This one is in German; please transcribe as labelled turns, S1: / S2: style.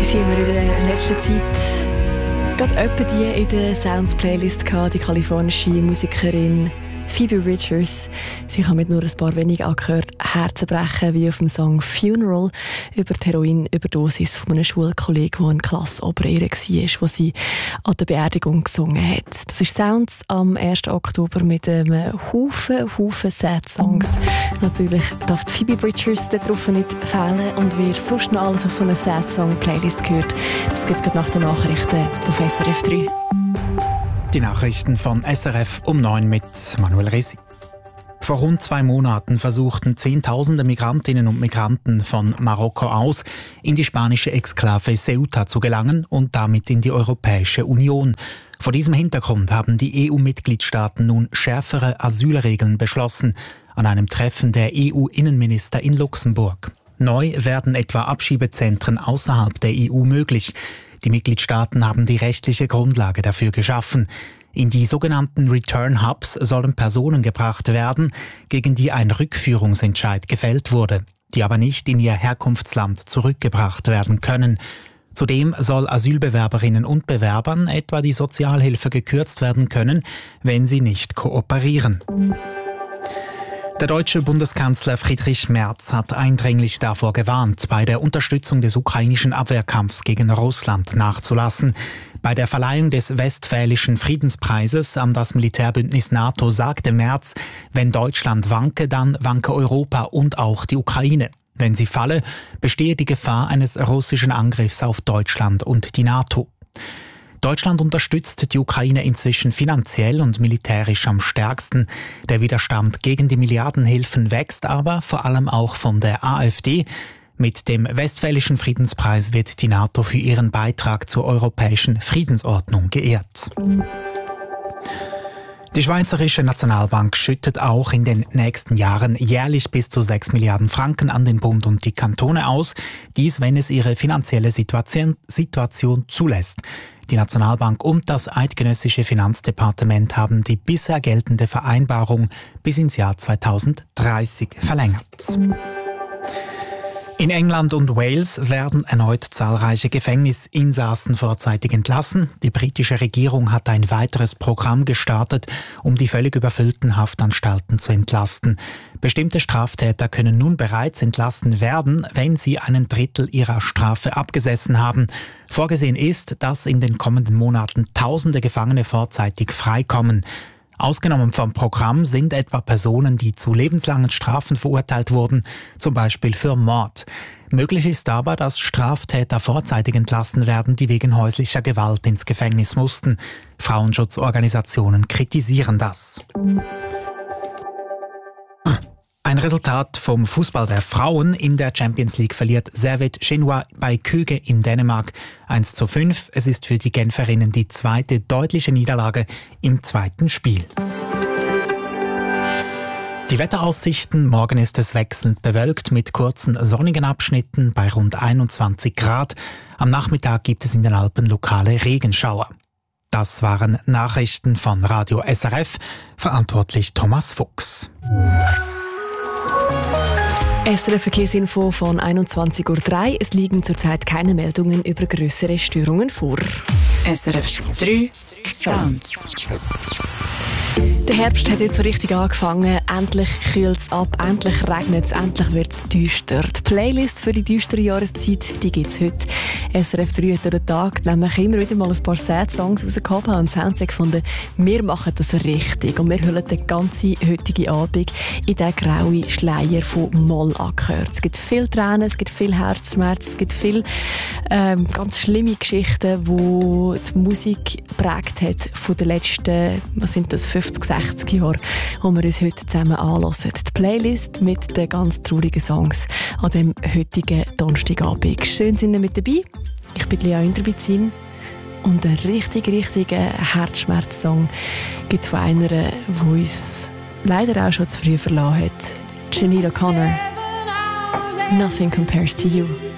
S1: Sie haben wir in der letzten Zeit gerade etwa die in der Sounds-Playlist gehabt, die kalifornische Musikerin Phoebe Bridgers. Sie kann mit nur ein paar wenig angehört Herzen brechen, wie auf dem Song Funeral über die Heroinüberdosis von einem Schulkollegen, der eine Klasse ober ihr war, wo sie an der Beerdigung gesungen hat. Das ist Sounds am 1. Oktober mit einem Haufen Sad Songs. Natürlich darf die Phoebe Bridgers darauf nicht fehlen, und wer sonst noch alles auf so eine Sad Song Playlist gehört, das gibt es gerade nach den Nachrichten auf SRF 3.
S2: Die Nachrichten von SRF um 9 mit Manuel Resi. Vor rund 2 Monaten versuchten Zehntausende Migrantinnen und Migranten von Marokko aus in die spanische Exklave Ceuta zu gelangen und damit in die Europäische Union. Vor diesem Hintergrund haben die EU-Mitgliedstaaten nun schärfere Asylregeln beschlossen an einem Treffen der EU-Innenminister in Luxemburg. Neu werden etwa Abschiebezentren außerhalb der EU möglich. Die Mitgliedstaaten haben die rechtliche Grundlage dafür geschaffen. In die sogenannten Return Hubs sollen Personen gebracht werden, gegen die ein Rückführungsentscheid gefällt wurde, die aber nicht in ihr Herkunftsland zurückgebracht werden können. Zudem soll Asylbewerberinnen und Bewerbern etwa die Sozialhilfe gekürzt werden können, wenn sie nicht kooperieren. Der deutsche Bundeskanzler Friedrich Merz hat eindringlich davor gewarnt, bei der Unterstützung des ukrainischen Abwehrkampfs gegen Russland nachzulassen. Bei der Verleihung des Westfälischen Friedenspreises an das Militärbündnis NATO sagte Merz, wenn Deutschland wanke, dann wanke Europa und auch die Ukraine. Wenn sie falle, bestehe die Gefahr eines russischen Angriffs auf Deutschland und die NATO. Deutschland unterstützt die Ukraine inzwischen finanziell und militärisch am stärksten. Der Widerstand gegen die Milliardenhilfen wächst aber vor allem auch von der AfD. Mit dem Westfälischen Friedenspreis wird die NATO für ihren Beitrag zur europäischen Friedensordnung geehrt. Die Schweizerische Nationalbank schüttet auch in den nächsten Jahren jährlich bis zu 6 Milliarden Franken an den Bund und die Kantone aus. Dies, wenn es ihre finanzielle Situation zulässt. Die Nationalbank und das eidgenössische Finanzdepartement haben die bisher geltende Vereinbarung bis ins Jahr 2030 verlängert. In England und Wales werden erneut zahlreiche Gefängnisinsassen vorzeitig entlassen. Die britische Regierung hat ein weiteres Programm gestartet, um die völlig überfüllten Haftanstalten zu entlasten. Bestimmte Straftäter können nun bereits entlassen werden, wenn sie 1/3 ihrer Strafe abgesessen haben. Vorgesehen ist, dass in den kommenden Monaten Tausende Gefangene vorzeitig freikommen. Ausgenommen vom Programm sind etwa Personen, die zu lebenslangen Strafen verurteilt wurden, zum Beispiel für Mord. Möglich ist aber, dass Straftäter vorzeitig entlassen werden, die wegen häuslicher Gewalt ins Gefängnis mussten. Frauenschutzorganisationen kritisieren das. Ein Resultat vom Fußball der Frauen. In der Champions League verliert Servette Genua bei Køge in Dänemark 1:5. Es ist für die Genferinnen die zweite deutliche Niederlage im zweiten Spiel. Die Wetteraussichten: Morgen ist es wechselnd bewölkt mit kurzen sonnigen Abschnitten bei rund 21 Grad. Am Nachmittag gibt es in den Alpen lokale Regenschauer. Das waren Nachrichten von Radio SRF. Verantwortlich Thomas Fuchs.
S1: SRF Verkehrsinfo von 21:03 Uhr. Es liegen zurzeit keine Meldungen über grössere Störungen vor.
S3: SRF 3 Sounds.
S1: Der Herbst hat jetzt so richtig angefangen. Endlich kühlt es ab, endlich regnet es, endlich wird es düster. Die Playlist für die düstere Jahreszeit, die gibt es heute. SRF 3 hat an den Tag nämlich immer wieder mal ein paar Sad-Songs rausgehabt und Sounds gefunden, wir machen das richtig. Und wir hüllen den ganzen heutigen Abend in den grauen Schleier von Moll angehört. Es gibt viel Tränen, es gibt viel Herzschmerz, es gibt viel ganz schlimme Geschichten, die die Musik geprägt hat von den letzten, was sind das, 50, 60 Jahre, die wir uns heute zusammen anhören. Die Playlist mit den ganz traurigen Songs an dem heutigen Donnerstagabend. Schön sind ihr mit dabei. Ich bin Lea Inderbizin und einen richtigen Herzschmerz-Song gibt es von einer, die uns leider auch schon zu früh verlassen hat. Sinead O'Connor. Nothing compares to you.